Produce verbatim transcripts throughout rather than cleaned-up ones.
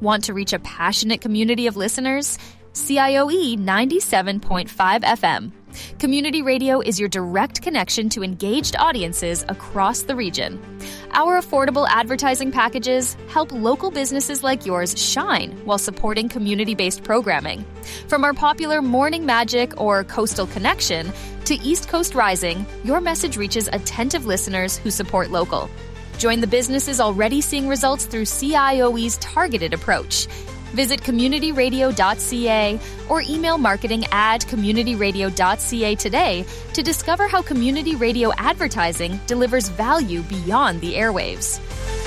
Want to reach a passionate community of listeners? C I O E ninety-seven point five F M. Community radio is your direct connection to engaged audiences across the region. Our affordable advertising packages help local businesses like yours shine while supporting community-based programming. From our popular Morning Magic or Coastal Connection to East Coast Rising, your message reaches attentive listeners who support local. Join the businesses already seeing results through C I O E's targeted approach. Visit community radio dot c a or email marketing at community radio dot c a today to discover how community radio advertising delivers value beyond the airwaves.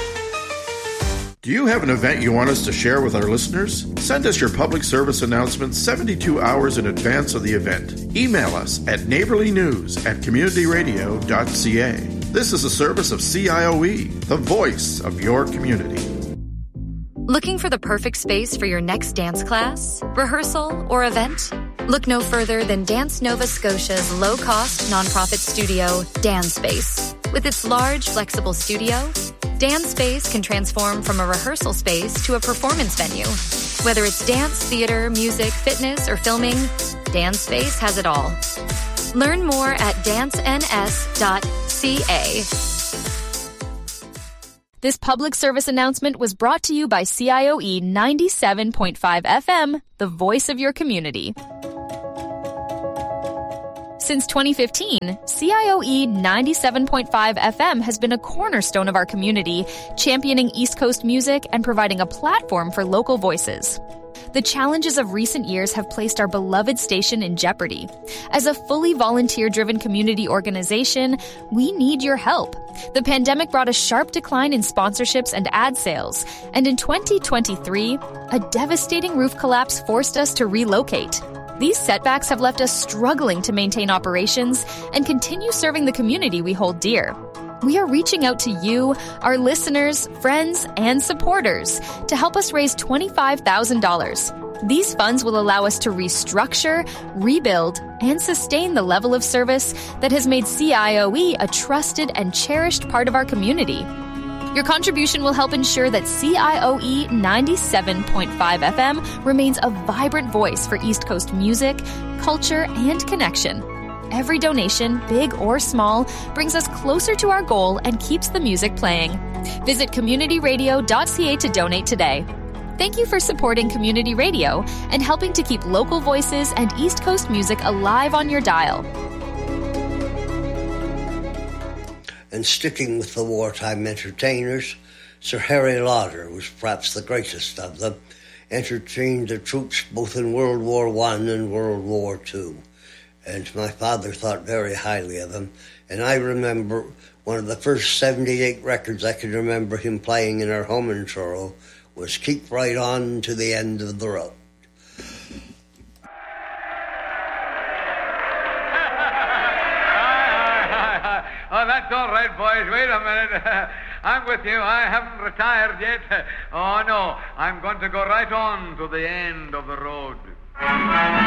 Do you have an event you want us to share with our listeners? Send us your public service announcement seventy-two hours in advance of the event. Email us at neighborlynews at community radio dot c a. This is a service of C I O E, the voice of your community. Looking for the perfect space for your next dance class, rehearsal, or event? Look no further than Dance Nova Scotia's low-cost nonprofit studio, Dance Space. With its large, flexible studio, Dance Space can transform from a rehearsal space to a performance venue. Whether it's dance, theater, music, fitness, or filming, Dance Space has it all. Learn more at dance n s dot c a. This public service announcement was brought to you by C I O E ninety-seven point five F M, the voice of your community. Since twenty fifteen, C I O E ninety-seven point five F M has been a cornerstone of our community, championing East Coast music and providing a platform for local voices. The challenges of recent years have placed our beloved station in jeopardy. As a fully volunteer-driven community organization, we need your help. The pandemic brought a sharp decline in sponsorships and ad sales, and in twenty twenty-three, a devastating roof collapse forced us to relocate. These setbacks have left us struggling to maintain operations and continue serving the community we hold dear. We are reaching out to you, our listeners, friends, and supporters to help us raise twenty-five thousand dollars. These funds will allow us to restructure, rebuild, and sustain the level of service that has made C I O E a trusted and cherished part of our community. Your contribution will help ensure that C I O E ninety-seven point five F M remains a vibrant voice for East Coast music, culture, and connection. Every donation, big or small, brings us closer to our goal and keeps the music playing. Visit community radio dot c a to donate today. Thank you for supporting community radio and helping to keep local voices and East Coast music alive on your dial. And sticking with the wartime entertainers, Sir Harry Lauder was perhaps the greatest of them, entertained the troops both in World War One and World War Two. And my father thought very highly of him. And I remember one of the first seventy-eight records I could remember him playing in our home in Truro was Keep Right On to the End of the Road. Oh, that's all right, boys. Wait a minute. I'm with you. I haven't retired yet. Oh, no. I'm going to go right on to the end of the road.